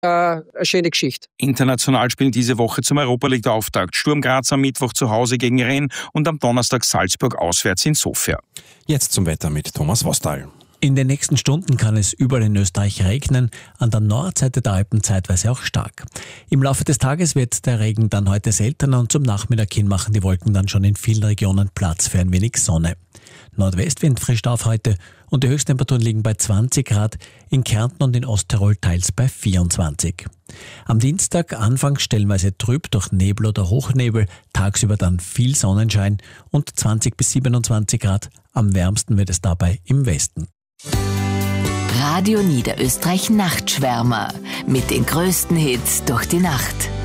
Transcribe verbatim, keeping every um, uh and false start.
äh, eine schöne Geschichte. International spielen diese Woche zum Europa League-Auftakt Sturm Graz am Mittwoch zu Hause gegen Rennes und am Donnerstag Salzburg auswärts in Sofia. Jetzt zum Wetter mit Thomas Wostal. In den nächsten Stunden kann es überall in Österreich regnen, an der Nordseite der Alpen zeitweise auch stark. Im Laufe des Tages wird der Regen dann heute seltener und zum Nachmittag hin machen die Wolken dann schon in vielen Regionen Platz für ein wenig Sonne. Nordwestwind frischt auf heute und die Höchsttemperaturen liegen bei zwanzig Grad, in Kärnten und in Osttirol teils bei vierundzwanzig. Am Dienstag anfangs stellenweise trüb durch Nebel oder Hochnebel, tagsüber dann viel Sonnenschein und zwanzig bis siebenundzwanzig Grad. Am wärmsten wird es dabei im Westen. Radio Niederösterreich Nachtschwärmer mit den größten Hits durch die Nacht.